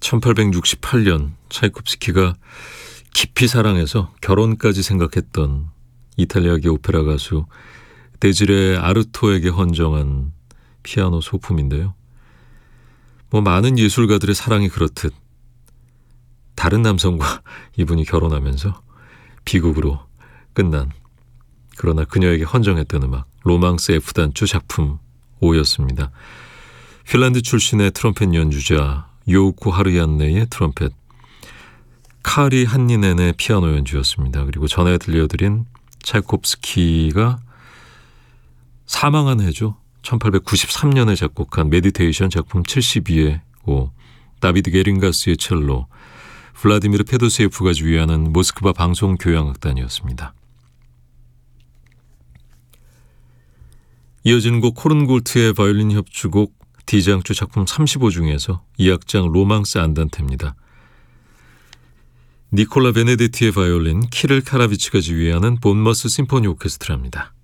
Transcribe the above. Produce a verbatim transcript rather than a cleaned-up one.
천팔백육십팔 년 차이콥스키가 깊이 사랑해서 결혼까지 생각했던 이탈리아계 오페라 가수 데지레 아르토에게 헌정한 피아노 소품인데요. 뭐 많은 예술가들의 사랑이 그렇듯 다른 남성과 이분이 결혼하면서 비극으로 끝난, 그러나 그녀에게 헌정했던 음악, 로망스 F단조 작품 오였습니다. 핀란드 출신의 트럼펫 연주자 요우코 하르얀네의 트럼펫, 카리 한니넨의 피아노 연주였습니다. 그리고 전에 들려드린 차이콥스키가 사망한 해죠. 천팔백구십삼 년에 작곡한 메디테이션 작품 칠십이의 오, 다비드 게링가스의 첼로, 블라디미르 페도세예프가 지휘하는 모스크바 방송교향악단이었습니다. 이어지는 곡 코른골트의 바이올린 협주곡 D장조 작품 삼십오 중에서 이 악장 로망스 안단테입니다. 니콜라 베네데티의 바이올린, 키릴 카라비치가 지휘하는 본머스 심포니 오케스트라입니다.